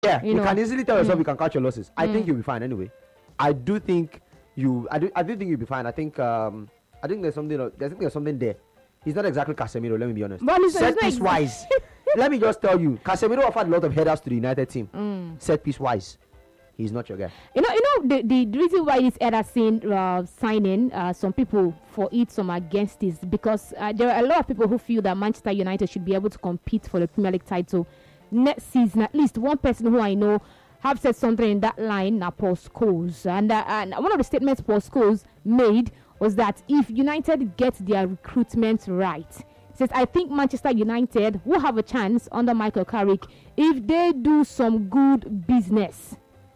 Yeah, you can easily tell yourself you can catch your losses. I think you'll be fine anyway. I do think you'll be fine. I think there's something there. He's not exactly Casemiro, let me be honest. Set piece wise. Let me just tell you, Casemiro offered a lot of headers to the United team. Set piece wise, he's not your guy. You know the reason why this Ederson signing, some people for it, some against this, because there are a lot of people who feel that Manchester United should be able to compete for the Premier League title next season. At least one person who I know have said something in that line, Paul Scholes, and one of the statements Paul Scholes made was that if United get their recruitment right, says, I think Manchester United will have a chance under Michael Carrick if they do some good business.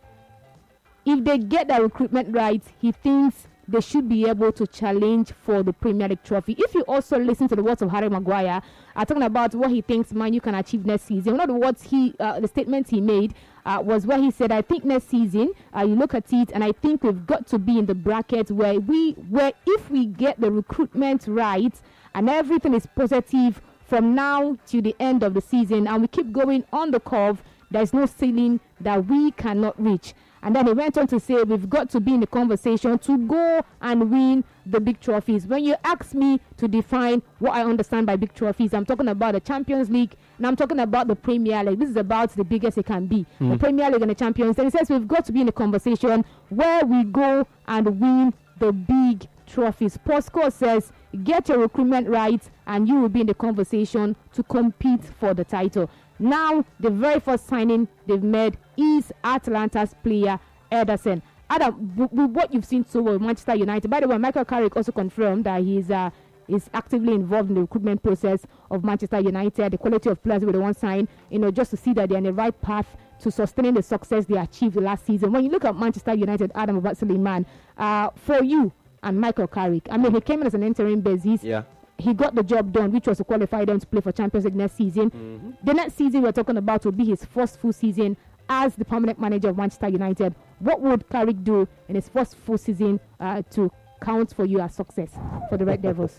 If they get their recruitment right, he thinks they should be able to challenge for the Premier League trophy. If you also listen to the words of Harry Maguire, talking about what he thinks Man U can achieve next season, one of the words the statements he made was where he said, I think next season, you look at it, and I think we've got to be in the bracket where if we get the recruitment right and everything is positive from now to the end of the season, and we keep going on the curve, there's no ceiling that we cannot reach. And then he went on to say, we've got to be in the conversation to go and win the big trophies. When you ask me to define what I understand by big trophies, I'm talking about the Champions League and I'm talking about the Premier League. This is about the biggest it can be. The Premier League and the Champions. And he says we've got to be in a conversation where we go and win the big trophies. Posco says, get your recruitment right and you will be in the conversation to compete for the title. Now, the very first signing they've made is Atlanta's player, Ederson. Adam, with what you've seen so well, Manchester United, by the way, Michael Carrick also confirmed that he's actively involved in the recruitment process of Manchester United, the quality of players with the one sign, just to see that they're on the right path to sustaining the success they achieved last season. When you look at Manchester United, Adam Suleiman, for you and Michael Carrick, I mean, he came in as an interim basis. Yeah. He got the job done, which was to qualify them to play for Champions League next season. The next season we're talking about will be his first full season as the permanent manager of Manchester United. What would Carrick do in his first full season to count for you as success for the Red Devils?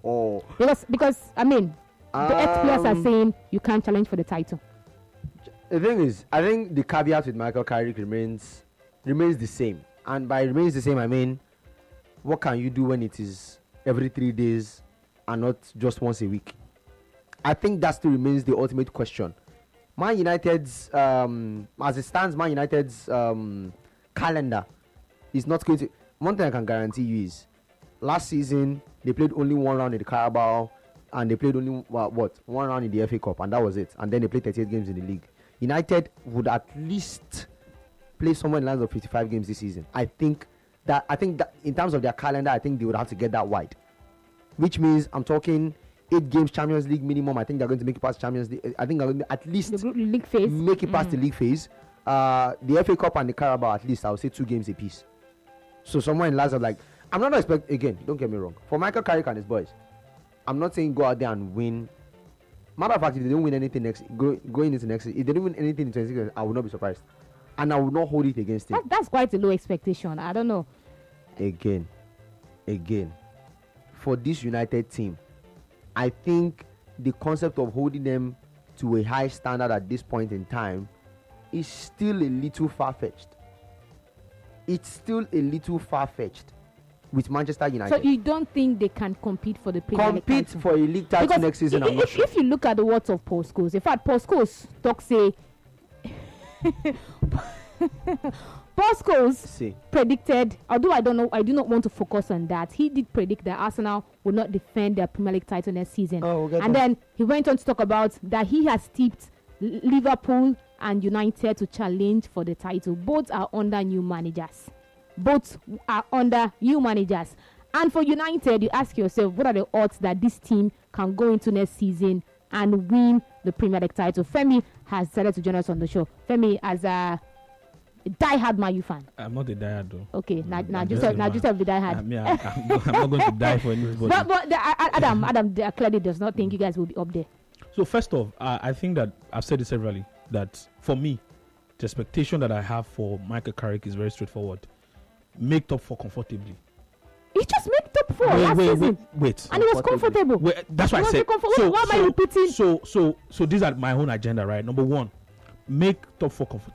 Because I mean, the ex-players are saying you can't challenge for the title. The thing is, I think the caveat with Michael Carrick remains the same. And by remains the same, I mean, what can you do when it is every 3 days and not just once a week? I think that still remains the ultimate question. Man United's, as it stands, Man United's calendar is not going to... One thing I can guarantee you is, last season, they played only one round in the Carabao, and they played only, one round in the FA Cup, and that was it. And then they played 38 games in the league. United would at least play somewhere in the lines of 55 games this season. I think that in terms of their calendar, I think they would have to get that wide. Which means I'm talking 8 games Champions League minimum. I think they're going to make it past Champions League. I think they're going to at least the league phase. Make it past the league phase. The FA Cup and the Carabao, at least I would say 2 games apiece. So somewhere in lines of like, I'm not expecting, again, don't get me wrong, for Michael Carrick and his boys, I'm not saying go out there and win. Matter of fact, if they don't win anything going into next season, if they don't win anything in 26, I will not be surprised. And I will not hold it against him. That's quite a low expectation. I don't know. Again, for this United team, I think the concept of holding them to a high standard at this point in time is still a little far-fetched. It's still a little far-fetched with Manchester United. So you don't think they can compete for the Premier League title? Compete for a league title because next season, I'm not sure. If you look at the words of Paul Scholes, in fact, Paul Scholes talks say... Paul Scholes predicted, although I do not want to focus on that, he did predict that Arsenal will not defend their Premier League title next season. Then he went on to talk about that he has tipped Liverpool and United to challenge for the title. Both are under new managers. And for United, you ask yourself, what are the odds that this team can go into next season and win the Premier League title? Femi has decided to join us on the show. Femi, as a die-hard Man U fan. I'm not a die-hard though. Okay, now just have the die-hard. I'm not going to die for anybody. But Adam clearly does not think you guys will be up there. So first off, I think that I've said it severally, that for me, the expectation that I have for Michael Carrick is very straightforward. Make top 4 comfortably. He just made top 4 last season. Wait. And he was comfortable. That's what I said. Why am I repeating? So these are my own agenda, right? Number 1, make top 4 comfortable.